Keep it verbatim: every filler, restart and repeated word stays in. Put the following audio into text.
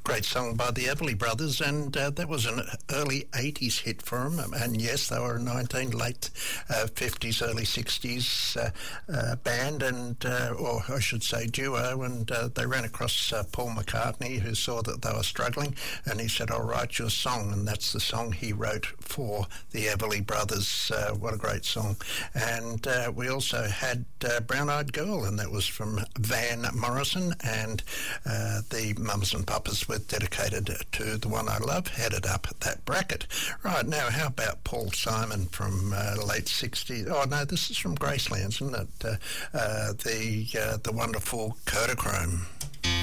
great song by the Everly Brothers, and uh, that was an early eighties hit for them. And yes, they were a nineteen late uh, fifties, early sixties uh, uh, band, and uh, or I should say duo. And uh, they ran across uh, Paul McCartney, who saw that they were struggling, and he said, "I'll write you a song," and that's the song he wrote for the Everly Brothers. Uh, what a great song! And uh, we also had uh, Brown Eyed Girl, and that was from Van Morrison, and uh, the Mums and Papas were dedicated to The One I Love, headed up that bracket. Right, now how about Paul Simon from uh, late sixties? Oh no, this is from Graceland, isn't it? Uh, uh, the, uh, the wonderful Kodachrome.